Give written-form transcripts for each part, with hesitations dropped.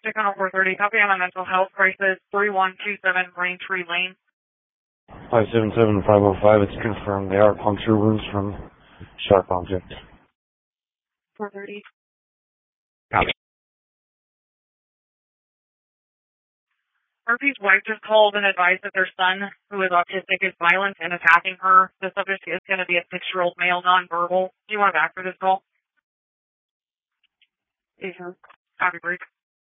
Chicken on 430, copy on a mental health crisis, 3127 Braintree Lane. 577505, it's confirmed they are puncture wounds from sharp object. 430. Copy. Murphy's wife just called and advised that their son, who is autistic, is violent and attacking her. The subject is going to be a 6-year-old male, nonverbal. Do you want to back for this call? Copy, brief.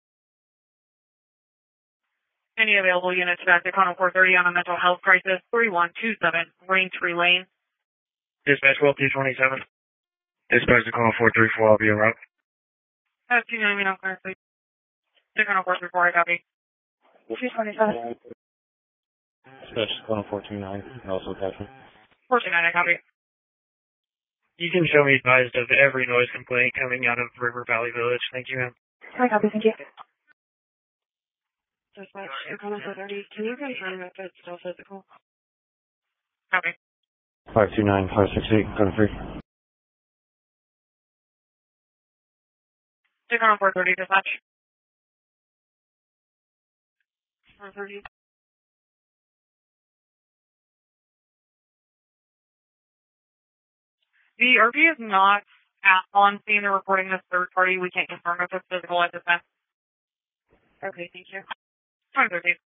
Any available units back to Cono 430 on a mental health crisis, 3127 Braintree Lane. Dispatch 12227. Dispatch to Cono 434, I'll be en route. 290, no clear, please. To Cono 434, I copy. 227. Dispatch to Cono 429, also attachment. 429, I copy. You can show me advised of every noise complaint coming out of River Valley Village. Thank you, ma'am. I copy, thank you. Dispatch to Cono 430, can you confirm if it's still physical? Copy. 529, 568, Cono 3. To Cono 430, dispatch. 430. The RP is not on scene. They're reporting this third party. We can't confirm if it's physical at this time. Okay, thank you. 530.